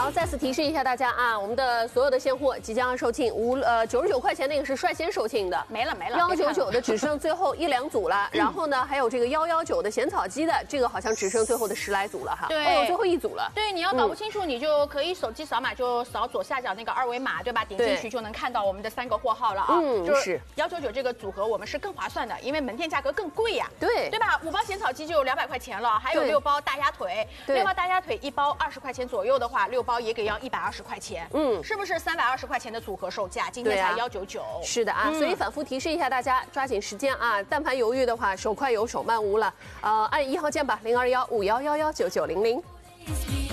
好，再次提示一下大家啊，我们的所有的现货即将要售罄，99块钱那个是率先售罄的， 没了。 199的只剩最后1-2组了，然后呢，还有这个119的咸草鸡的，这个好像只剩最后的10来组了哈。 对， 哦，最后1组了。 对，你要搞不清楚，你就可以手机扫码，就扫左下角那个2维码，对吧？点进去就能看到我们的3个货号了啊。就是199这个组合，我们是更划算的，因为门店价格更贵呀。对吧？5包咸草鸡就200块钱了，还有6包大鸭腿，6包大鸭腿1包20块钱左右的话，6包也给要120块钱。是不是320块钱的组合售价？今天才199。是的啊，所以反复提示一下大家，抓紧时间啊！但凡犹豫的话，手快有手慢无了。按1号键吧，0215119900。